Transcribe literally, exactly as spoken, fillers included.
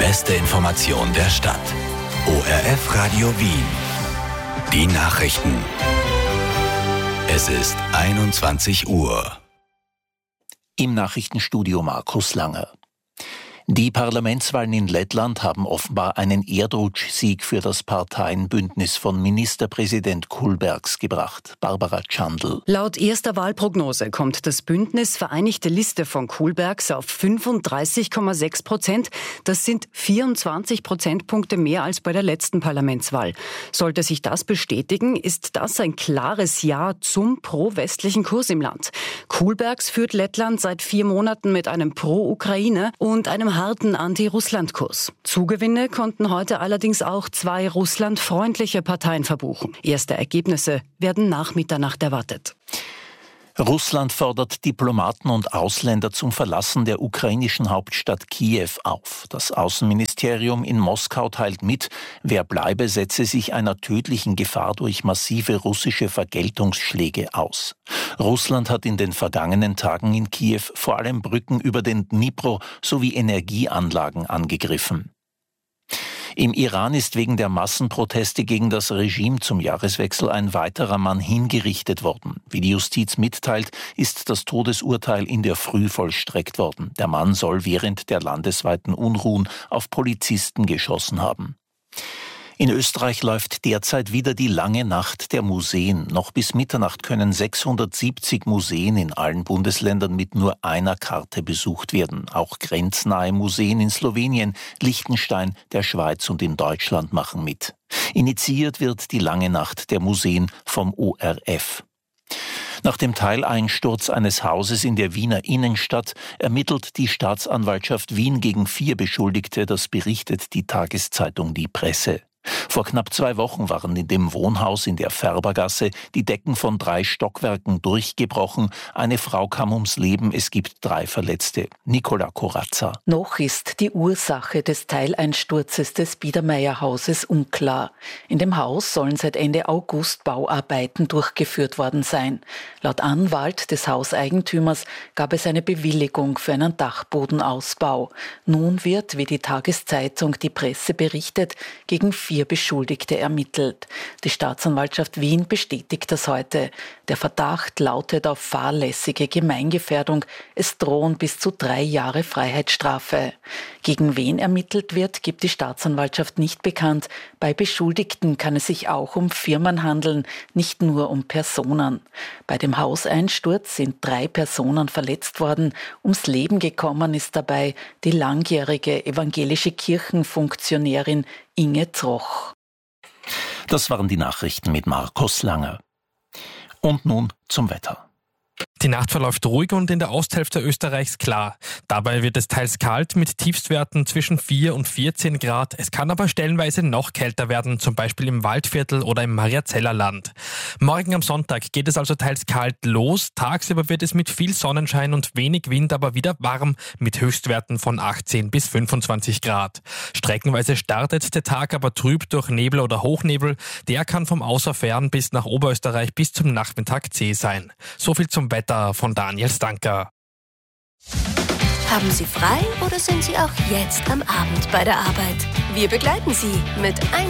beste Information der Stadt. O R F Radio Wien. Die Nachrichten. Es ist einundzwanzig Uhr. Im Nachrichtenstudio Markus Langer. Die Parlamentswahlen in Lettland haben offenbar einen Erdrutschsieg für das Parteienbündnis von Ministerpräsident Kulbergs gebracht. Barbara Tschandl. Laut erster Wahlprognose kommt das Bündnis Vereinigte Liste von Kulbergs auf fünfunddreißig Komma sechs Prozent. Das sind vierundzwanzig Prozentpunkte mehr als bei der letzten Parlamentswahl. Sollte sich das bestätigen, ist das ein klares Ja zum pro-westlichen Kurs im Land. Kulbergs führt Lettland seit vier Monaten mit einem Pro-Ukraine und einem harten Anti-Russland-Kurs. Zugewinne konnten heute allerdings auch zwei russlandfreundliche Parteien verbuchen. Erste Ergebnisse werden nach Mitternacht erwartet. Russland fordert Diplomaten und Ausländer zum Verlassen der ukrainischen Hauptstadt Kiew auf. Das Außenministerium in Moskau teilt mit, wer bleibe, setze sich einer tödlichen Gefahr durch massive russische Vergeltungsschläge aus. Russland hat in den vergangenen Tagen in Kiew vor allem Brücken über den Dnipro sowie Energieanlagen angegriffen. Im Iran ist wegen der Massenproteste gegen das Regime zum Jahreswechsel ein weiterer Mann hingerichtet worden. Wie die Justiz mitteilt, ist das Todesurteil in der Früh vollstreckt worden. Der Mann soll während der landesweiten Unruhen auf Polizisten geschossen haben. In Österreich läuft derzeit wieder die lange Nacht der Museen. Noch bis Mitternacht können sechshundertsiebzig Museen in allen Bundesländern mit nur einer Karte besucht werden. Auch grenznahe Museen in Slowenien, Liechtenstein, der Schweiz und in Deutschland machen mit. Initiiert wird die lange Nacht der Museen vom O R F. Nach dem Teileinsturz eines Hauses in der Wiener Innenstadt ermittelt die Staatsanwaltschaft Wien gegen vier Beschuldigte, das berichtet die Tageszeitung Die Presse. Vor knapp zwei Wochen waren in dem Wohnhaus in der Färbergasse die Decken von drei Stockwerken durchgebrochen. Eine Frau kam ums Leben, es gibt drei Verletzte. Nicola Corazza. Noch ist die Ursache des Teileinsturzes des Biedermeierhauses unklar. In dem Haus sollen seit Ende August Bauarbeiten durchgeführt worden sein. Laut Anwalt des Hauseigentümers gab es eine Bewilligung für einen Dachbodenausbau. Nun wird, wie die Tageszeitung Die Presse berichtet, gegen vier Beschuldigte ermittelt. Die Staatsanwaltschaft Wien bestätigt das heute. Der Verdacht lautet auf fahrlässige Gemeingefährdung. Es drohen bis zu drei Jahre Freiheitsstrafe. Gegen wen ermittelt wird, gibt die Staatsanwaltschaft nicht bekannt. Bei Beschuldigten kann es sich auch um Firmen handeln, nicht nur um Personen. Bei dem Hauseinsturz sind drei Personen verletzt worden. Ums Leben gekommen ist dabei die langjährige evangelische Kirchenfunktionärin Inge Troch. Das waren die Nachrichten mit Markus Langer. Und nun zum Wetter. Die Nacht verläuft ruhig und in der Osthälfte Österreichs klar. Dabei wird es teils kalt mit Tiefstwerten zwischen vier und vierzehn Grad. Es kann aber stellenweise noch kälter werden, zum Beispiel im Waldviertel oder im Mariazeller Land. Morgen am Sonntag geht es also teils kalt los. Tagsüber wird es mit viel Sonnenschein und wenig Wind aber wieder warm mit Höchstwerten von achtzehn bis fünfundzwanzig Grad. Streckenweise startet der Tag aber trüb durch Nebel oder Hochnebel. Der kann vom Außerfern bis nach Oberösterreich bis zum Nachmittag zäh sein. So viel zum Wetter von Daniel Stanker. Haben Sie frei oder sind Sie auch jetzt am Abend bei der Arbeit? Wir begleiten Sie mit